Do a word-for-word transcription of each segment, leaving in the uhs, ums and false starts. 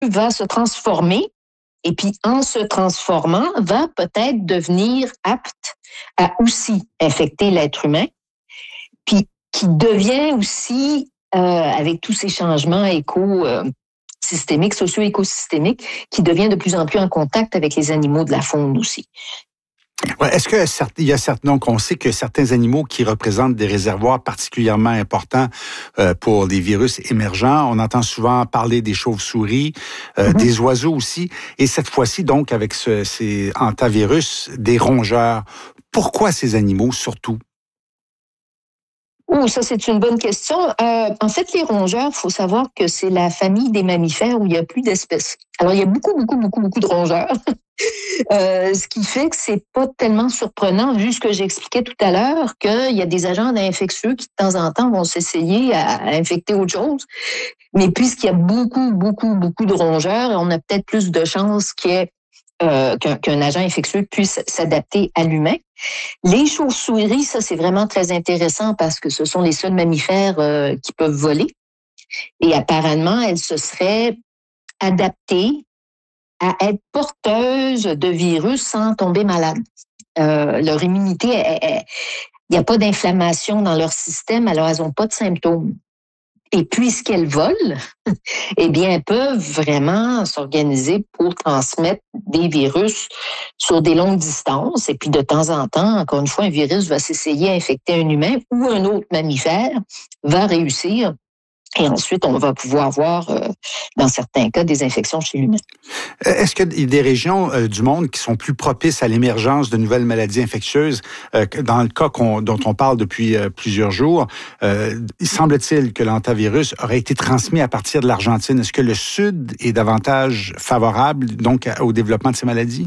va se transformer et puis en se transformant, va peut-être devenir apte à aussi infecter l'être humain, puis qui devient aussi, euh, avec tous ces changements éco euh, systémiques, socio-écosystémiques, qui devient de plus en plus en contact avec les animaux de la faune aussi. Ouais, est-ce que il y a certains, donc on sait que certains animaux qui représentent des réservoirs particulièrement importants euh, pour des virus émergents. On entend souvent parler des chauves-souris, euh, mm-hmm. des oiseaux aussi, et cette fois-ci donc avec ce, ces hantavirus, des rongeurs. Pourquoi ces animaux surtout? Oh, ça, c'est une bonne question. Euh, en fait, les rongeurs, il faut savoir que c'est la famille des mammifères où il y a plus d'espèces. Alors, il y a beaucoup, beaucoup, beaucoup, beaucoup de rongeurs. euh, ce qui fait que c'est pas tellement surprenant, vu ce que j'expliquais tout à l'heure, qu'il y a des agents infectieux qui, de temps en temps, vont s'essayer à, à infecter autre chose. Mais puisqu'il y a beaucoup, beaucoup, beaucoup de rongeurs, on a peut-être plus de chances qu'il y ait Euh, qu'un, qu'un agent infectieux puisse s'adapter à l'humain. Les chauves-souris, ça, c'est vraiment très intéressant parce que ce sont les seuls mammifères euh, qui peuvent voler. Et apparemment, elles se seraient adaptées à être porteuses de virus sans tomber malade. Euh, leur immunité, il n'y a pas d'inflammation dans leur système, alors elles n'ont pas de symptômes. Et puisqu'elles volent, eh bien, elles peuvent vraiment s'organiser pour transmettre des virus sur des longues distances. Et puis, de temps en temps, encore une fois, un virus va s'essayer à infecter un humain ou un autre mammifère va réussir. Et ensuite, on va pouvoir avoir, euh, dans certains cas, des infections chez l'humain. Est-ce qu'il y a des régions euh, du monde qui sont plus propices à l'émergence de nouvelles maladies infectieuses? Euh, dans le cas qu'on, dont on parle depuis euh, plusieurs jours, euh, semble-t-il que l'hantavirus aurait été transmis à partir de l'Argentine. Est-ce que le Sud est davantage favorable donc au développement de ces maladies?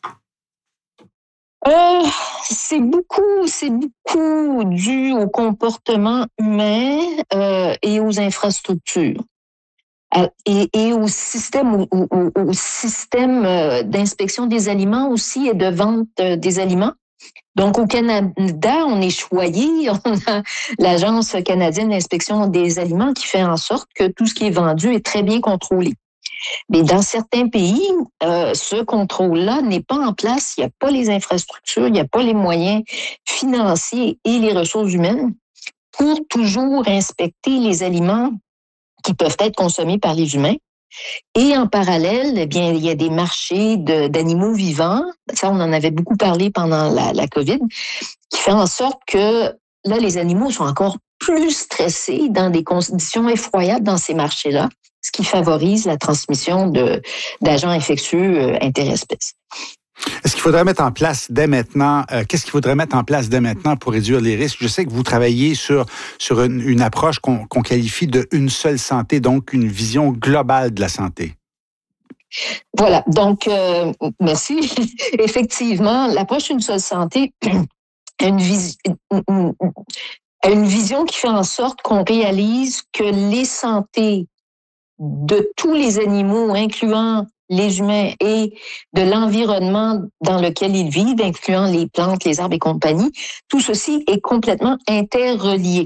Euh, c'est beaucoup, c'est beaucoup dû au comportement humain euh, et aux infrastructures. Et, et au système, au, au, au système d'inspection des aliments aussi et de vente des aliments. Donc, au Canada, on est choyé. On a l'Agence canadienne d'inspection des aliments qui fait en sorte que tout ce qui est vendu est très bien contrôlé. Mais dans certains pays, euh, ce contrôle-là n'est pas en place. Il n'y a pas les infrastructures, il n'y a pas les moyens financiers et les ressources humaines pour toujours inspecter les aliments qui peuvent être consommés par les humains. Et en parallèle, eh bien, il y a des marchés de, d'animaux vivants. Ça, on en avait beaucoup parlé pendant la, la COVID, qui fait en sorte que là, les animaux sont encore plus stressés dans des conditions effroyables dans ces marchés-là, ce qui favorise la transmission de, d'agents infectieux euh, interespèces. Est-ce qu'il faudrait mettre en place dès maintenant, euh, qu'est-ce qu'il faudrait mettre en place dès maintenant pour réduire les risques? Je sais que vous travaillez sur, sur une, une approche qu'on, qu'on qualifie de une seule santé, donc une vision globale de la santé. Voilà, donc euh, merci. Effectivement, l'approche d'une seule santé a une, vis- une, une vision qui fait en sorte qu'on réalise que les santé de tous les animaux, incluant les humains et de l'environnement dans lequel ils vivent, incluant les plantes, les arbres et compagnie, tout ceci est complètement interrelié.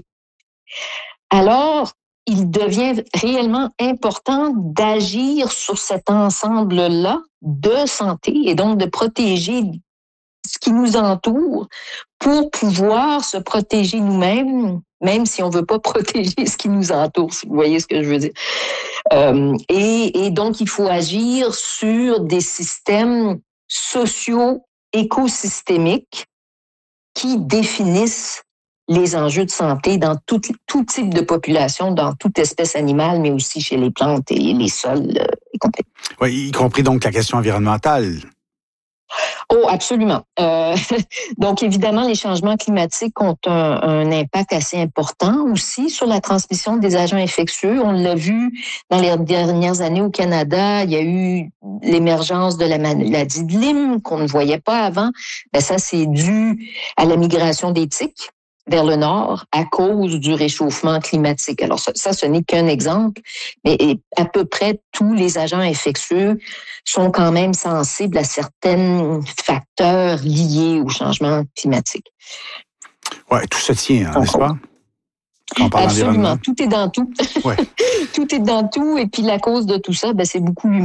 Alors, il devient réellement important d'agir sur cet ensemble-là de santé et donc de protéger ce qui nous entoure pour pouvoir se protéger nous-mêmes, même si on ne veut pas protéger ce qui nous entoure, si vous voyez ce que je veux dire. Euh, et, et donc, il faut agir sur des systèmes sociaux écosystémiques qui définissent les enjeux de santé dans tout, tout type de population, dans toute espèce animale, mais aussi chez les plantes et les sols euh, et compagnie. Oui, y compris donc la question environnementale. Oh, absolument. Euh, donc, évidemment, les changements climatiques ont un, un impact assez important aussi sur la transmission des agents infectieux. On l'a vu dans les dernières années au Canada, il y a eu l'émergence de la maladie de Lyme qu'on ne voyait pas avant. Ben, ça, c'est dû à la migration des tiques vers le nord à cause du réchauffement climatique. Alors ça, ça ce n'est qu'un exemple, mais à peu près tous les agents infectieux sont quand même sensibles à certains facteurs liés au changement climatique. Oui, tout se tient, hein, n'est-ce pas? quand on parle Absolument. d'environnement. Tout est dans tout. Ouais. Tout est dans tout. Et puis, la cause de tout ça, ben, c'est beaucoup l'humain.